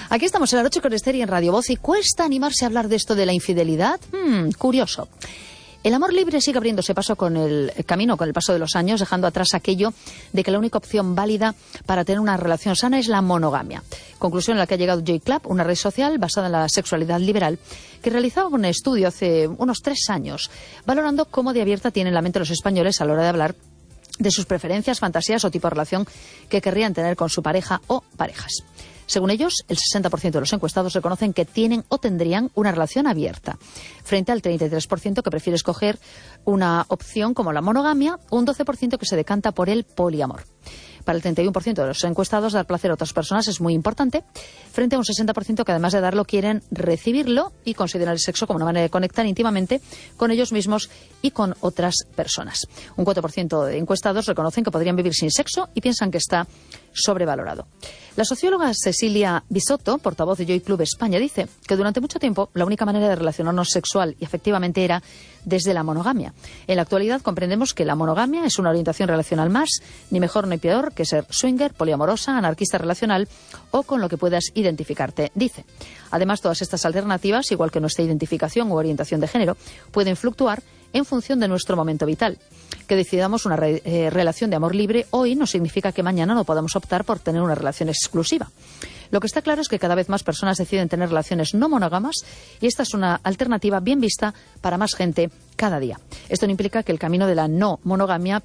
Aquí estamos en la noche con Esther y en Radio Voz, y cuesta animarse a hablar de esto de la infidelidad. Curioso. El amor libre sigue abriéndose paso con el camino, con el paso de los años, dejando atrás aquello de que la única opción válida para tener una relación sana es la monogamia. Conclusión a la que ha llegado J-Club, una red social basada en la sexualidad liberal, que realizaba un estudio hace unos 3 años, valorando cómo de abierta tienen la mente los españoles a la hora de hablar de sus preferencias, fantasías o tipo de relación que querrían tener con su pareja o parejas. Según ellos, el 60% de los encuestados reconocen que tienen o tendrían una relación abierta, frente al 33% que prefiere escoger una opción como la monogamia, o un 12% que se decanta por el poliamor. Para el 31% de los encuestados, dar placer a otras personas es muy importante, frente a un 60% que además de darlo quieren recibirlo y consideran el sexo como una manera de conectar íntimamente con ellos mismos y con otras personas. Un 4% de encuestados reconocen que podrían vivir sin sexo y piensan que está sobrevalorado. La socióloga Cecilia Bisotto, portavoz de Joy Club España, dice que durante mucho tiempo la única manera de relacionarnos sexual y afectivamente era desde la monogamia. En la actualidad comprendemos que la monogamia es una orientación relacional más, ni mejor ni peor que ser swinger, poliamorosa, anarquista relacional o con lo que puedas identificarte, dice. Además, todas estas alternativas, igual que nuestra identificación u orientación de género, pueden fluctuar en función de nuestro momento vital. Que decidamos una relación de amor libre hoy no significa que mañana no podamos optar por tener una relación exclusiva. Lo que está claro es que cada vez más personas deciden tener relaciones no monógamas y esta es una alternativa bien vista para más gente cada día. Esto no implica que el camino de la no monogamia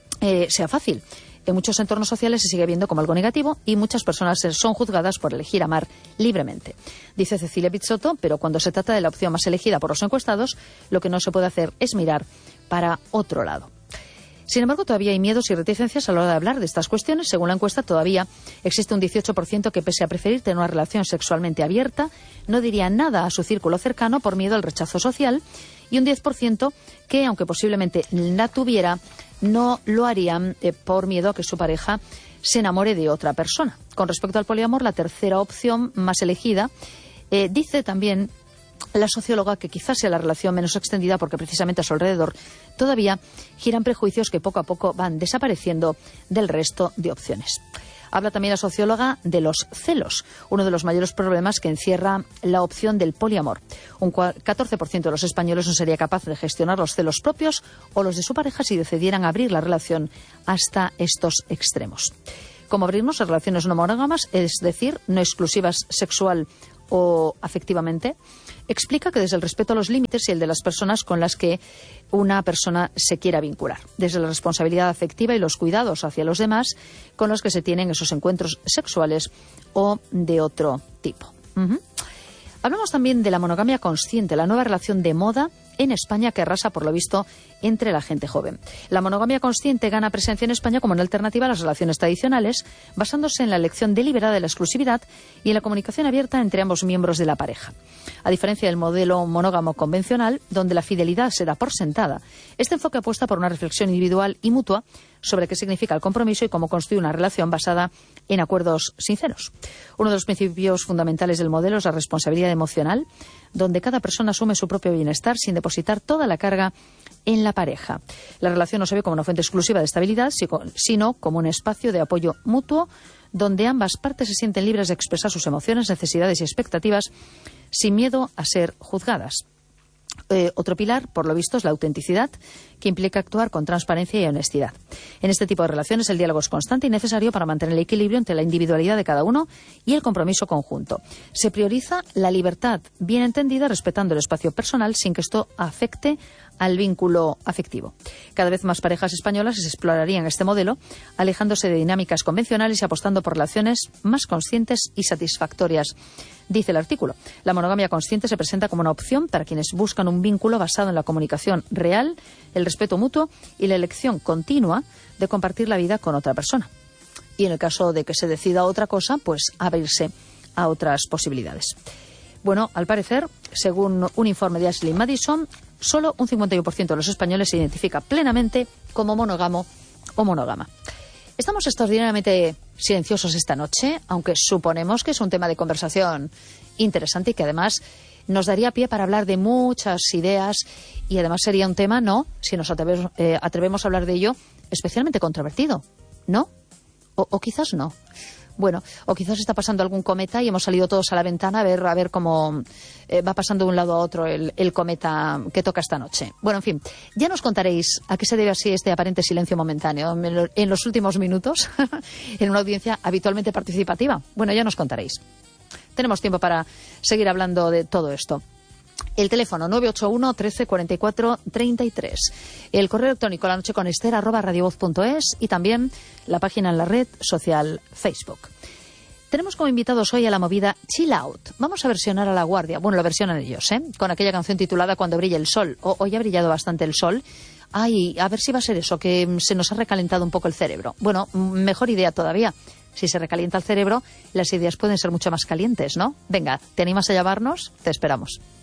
sea fácil. En muchos entornos sociales se sigue viendo como algo negativo y muchas personas son juzgadas por elegir amar libremente. Dice Cecilia Bisotto, pero cuando se trata de la opción más elegida por los encuestados, lo que no se puede hacer es mirar para otro lado. Sin embargo, todavía hay miedos y reticencias a la hora de hablar de estas cuestiones. Según la encuesta, todavía existe un 18% que, pese a preferir tener una relación sexualmente abierta, no diría nada a su círculo cercano por miedo al rechazo social, y un 10% que, aunque posiblemente la tuviera, no lo harían por miedo a que su pareja se enamore de otra persona. Con respecto al poliamor, la tercera opción más elegida, dice también la socióloga que quizás sea la relación menos extendida porque precisamente a su alrededor todavía giran prejuicios que poco a poco van desapareciendo del resto de opciones. Habla también la socióloga de los celos, uno de los mayores problemas que encierra la opción del poliamor. Un 14% de los españoles no sería capaz de gestionar los celos propios o los de su pareja si decidieran abrir la relación hasta estos extremos. ¿Cómo abrirnos a relaciones no monógamas, es decir, no exclusivas sexual o afectivamente? Explica que desde el respeto a los límites y el de las personas con las que una persona se quiera vincular, desde la responsabilidad afectiva y los cuidados hacia los demás con los que se tienen esos encuentros sexuales o de otro tipo. Hablamos también de la monogamia consciente, la nueva relación de moda en España que arrasa, por lo visto, entre la gente joven. La monogamia consciente gana presencia en España como una alternativa a las relaciones tradicionales, basándose en la elección deliberada de la exclusividad y en la comunicación abierta entre ambos miembros de la pareja. A diferencia del modelo monógamo convencional, donde la fidelidad se da por sentada, este enfoque apuesta por una reflexión individual y mutua sobre qué significa el compromiso y cómo construir una relación basada en acuerdos sinceros. Uno de los principios fundamentales del modelo es la responsabilidad emocional, donde cada persona asume su propio bienestar sin depositar toda la carga en la pareja. La relación no se ve como una fuente exclusiva de estabilidad, sino como un espacio de apoyo mutuo, donde ambas partes se sienten libres de expresar sus emociones, necesidades y expectativas sin miedo a ser juzgadas. Otro pilar, por lo visto, es la autenticidad, que implica actuar con transparencia y honestidad. En este tipo de relaciones el diálogo es constante y necesario para mantener el equilibrio entre la individualidad de cada uno y el compromiso conjunto. Se prioriza la libertad bien entendida, respetando el espacio personal sin que esto afecte al vínculo afectivo. Cada vez más parejas españolas explorarían este modelo, alejándose de dinámicas convencionales y apostando por relaciones más conscientes y satisfactorias. Dice el artículo, la monogamia consciente se presenta como una opción para quienes buscan un vínculo basado en la comunicación real, el respeto mutuo y la elección continua de compartir la vida con otra persona. Y en el caso de que se decida otra cosa, pues abrirse a otras posibilidades. Bueno, al parecer, según un informe de Ashley Madison, solo un 51% de los españoles se identifica plenamente como monógamo o monógama. Estamos extraordinariamente silenciosos esta noche, aunque suponemos que es un tema de conversación interesante y que además nos daría pie para hablar de muchas ideas y además sería un tema, ¿no?, si nos atrevemos a hablar de ello, especialmente controvertido, ¿no? O quizás no. Bueno, o quizás está pasando algún cometa y hemos salido todos a la ventana a ver cómo va pasando de un lado a otro el cometa que toca esta noche. Bueno, en fin, ya nos contaréis a qué se debe así este aparente silencio momentáneo en los últimos minutos en una audiencia habitualmente participativa. Bueno, ya nos contaréis. Tenemos tiempo para seguir hablando de todo esto. El teléfono 981 13 44 33. El correo electrónico lanocheconester@radiovoz.es y también la página en la red social Facebook. Tenemos como invitados hoy a la movida Chill Out. Vamos a versionar a La Guardia. Bueno, lo versionan ellos, con aquella canción titulada Cuando brille el sol. Hoy ha brillado bastante el sol. Ay, a ver si va a ser eso, que se nos ha recalentado un poco el cerebro. Bueno, mejor idea todavía. Si se recalienta el cerebro, las ideas pueden ser mucho más calientes, ¿no? Venga, ¿te animas a llamarnos? Te esperamos.